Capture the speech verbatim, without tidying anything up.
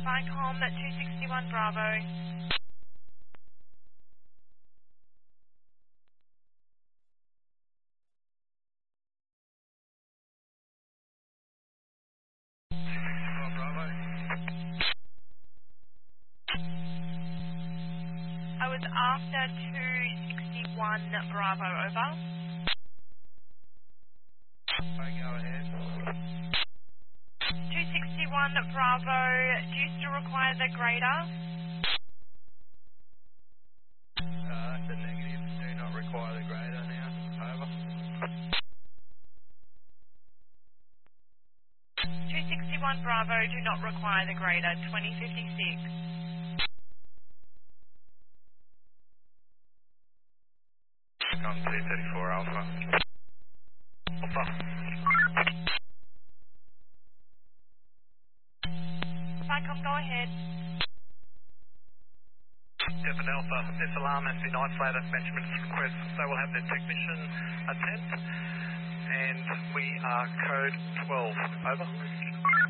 Vicom at two sixty-one Bravo. I was after two sixty-one Bravo, over. Okay, go ahead. two sixty-one Bravo, do you still require the grader? Uh, that's a negative. Do not require the grader now. Over. two sixty-one Bravo, do not require the grader, twenty fifty-six. Come two thirty-four Alpha. Alpha. Vicom, go ahead. Devon Alpha, this alarm has been isolated at Benjamin's request, so we'll have the technician attend, and we are code twelve, over.